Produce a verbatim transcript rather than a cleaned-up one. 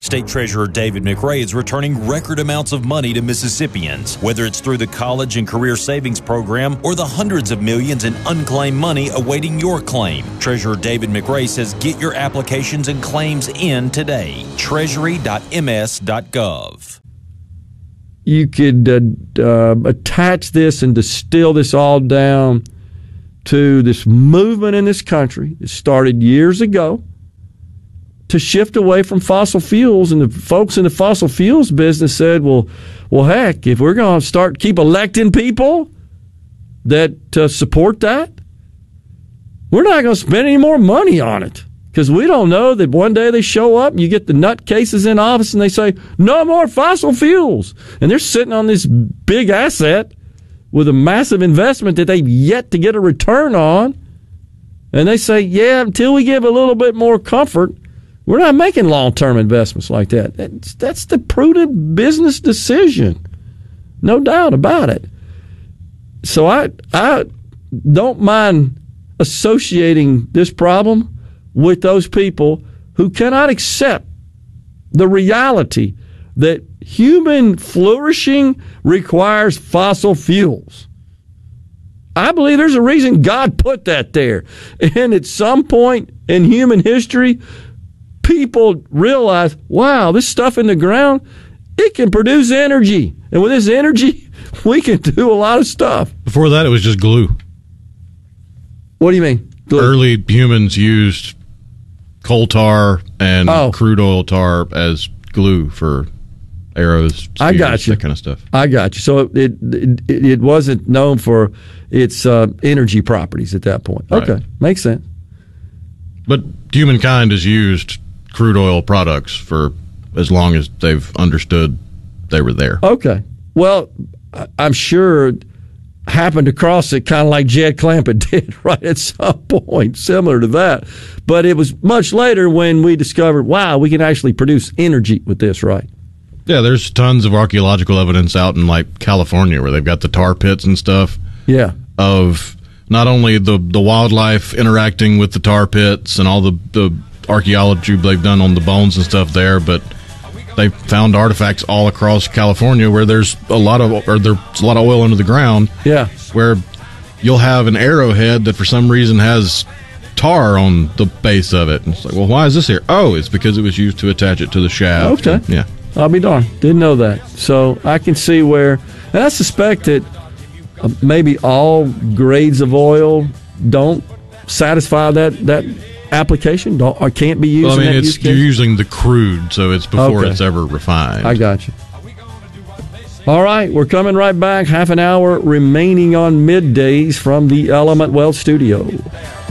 State Treasurer David McRae is returning record amounts of money to Mississippians, whether it's through the College and Career Savings Program or the hundreds of millions in unclaimed money awaiting your claim. Treasurer David McRae says get your applications and claims in today. treasury dot m s dot gov. You could uh, uh, attach this and distill this all down to this movement in this country that started years ago to shift away from fossil fuels, and the folks in the fossil fuels business said, well, well, heck, if we're going to start keep electing people that uh, support that, we're not going to spend any more money on it, because we don't know that one day they show up and you get the nutcases in office and they say, no more fossil fuels. And they're sitting on this big asset with a massive investment that they've yet to get a return on. And they say, yeah, until we give a little bit more comfort, we're not making long-term investments like that. That's, that's the prudent business decision. No doubt about it. So I I don't mind associating this problem with those people who cannot accept the reality that human flourishing requires fossil fuels. I believe there's a reason God put that there. And at some point in human history, people realize, wow, this stuff in the ground, it can produce energy. And with this energy, we can do a lot of stuff. Before that, it was just glue. What do you mean? Glue? Early humans used coal tar and oh. crude oil tar as glue for arrows, spears, I got you. that kind of stuff. I got you. So it it, it wasn't known for its uh, energy properties at that point. Right. Okay, makes sense. But humankind has used crude oil products for as long as they've understood they were there. Okay. Well, I'm sure happened across it kind of like Jed Clampett did right at some point, similar to that. But it was much later when we discovered, wow, we can actually produce energy with this, right? Yeah, there's tons of archaeological evidence out in like California where they've got the tar pits and stuff. Yeah. Of not only the, the wildlife interacting with the tar pits and all the, the archaeology they've done on the bones and stuff there, but they found artifacts all across California where there's a lot of or there's a lot of oil under the ground. Yeah, where you'll have an arrowhead that for some reason has tar on the base of it. And it's like, well, why is this here? Oh, it's because it was used to attach it to the shaft. Okay, and, yeah, I'll be darned. Didn't know that. So I can see where, and I suspect that uh, maybe all grades of oil don't satisfy that that. application don't or can't be used. Well, I mean, in that it's use you're case? using the crude, so it's before Okay. it's ever refined. I got you. All right, we're coming right back. Half an hour remaining on middays from the Element Wealth Studio.